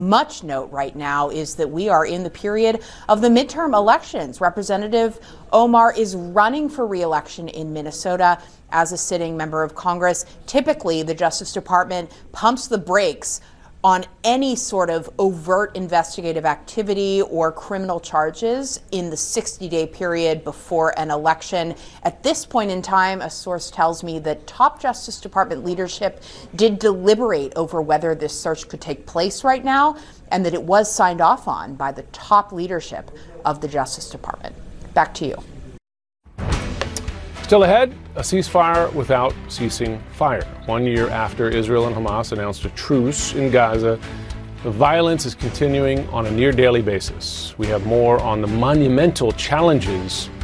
Much note right now is that we are in the period of the midterm elections. Representative Omar is running for re-election in Minnesota as a sitting member of Congress. Typically, the Justice Department pumps the brakes on any sort of overt investigative activity or criminal charges in the 60-day period before an election. At this point in time, a source tells me that top Justice Department leadership did deliberate over whether this search could take place right now, and that it was signed off on by the top leadership of the Justice Department. Back to you. Still ahead, a ceasefire without ceasing fire. 1 year after Israel and Hamas announced a truce in Gaza, the violence is continuing on a near daily basis. We have more on the monumental challenges